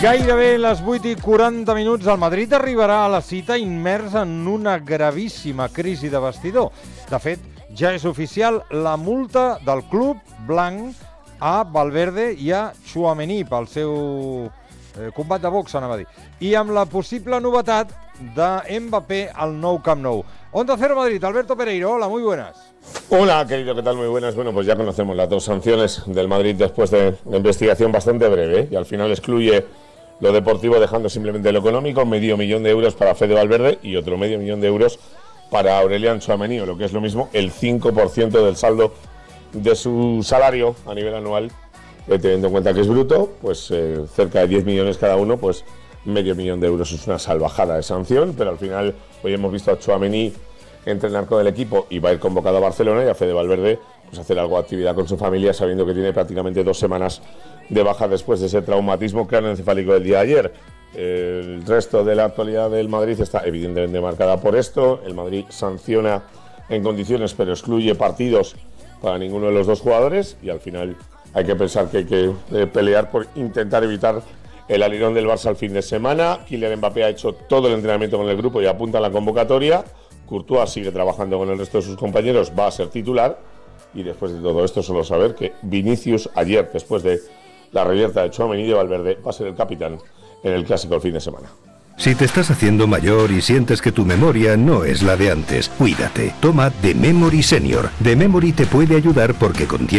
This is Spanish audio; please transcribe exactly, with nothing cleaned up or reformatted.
Gairebé les vuit i quaranta minuts, el Madrid arribarà a la cita immers en una gravíssima crisi de vestidor. De fet, ja és oficial la multa del club blanc a Valverde i a Tchouaméni pel seu eh, combat de box, anava a dir. I amb la possible novetat de Mbappé al nou Camp Nou. Onda Cero Madrid, Alberto Pereiro, hola, muy buenas. Hola, querido, ¿qué tal? Muy buenas. Bueno, pues ya conocemos las dos sanciones del Madrid después de una investigación bastante breve, ¿eh? Y al final excluye lo deportivo dejando simplemente lo económico, medio millón de euros para Fede Valverde y otro medio millón de euros para Aurelian Tchouaméni, o lo que es lo mismo, el cinco por ciento del saldo de su salario a nivel anual, eh, teniendo en cuenta que es bruto, pues eh, cerca de diez millones cada uno, pues medio millón de euros. Es una salvajada de sanción, pero al final hoy hemos visto a Tchouaméni entrenar con el equipo y va a ir convocado a Barcelona, y a Fede Valverde pues hacer algo de actividad con su familia, sabiendo que tiene prácticamente dos semanas de baja después de ese traumatismo craneoencefálico del día de ayer. El resto de la actualidad del Madrid está evidentemente marcada por esto. El Madrid sanciona en condiciones, pero excluye partidos para ninguno de los dos jugadores, y al final hay que pensar que hay que eh, pelear por intentar evitar el alirón del Barça al fin de semana. Kylian Mbappé ha hecho todo el entrenamiento con el grupo y apunta a la convocatoria. Courtois sigue trabajando con el resto de sus compañeros, va a ser titular. Y después de todo esto, solo saber que Vinicius ayer, después de la reyerta de Tchouaméni y de Valverde, va a ser el capitán en el clásico el fin de semana. Si te estás haciendo mayor y sientes que tu memoria no es la de antes, cuídate. Toma The Memory Senior. The Memory te puede ayudar porque contiene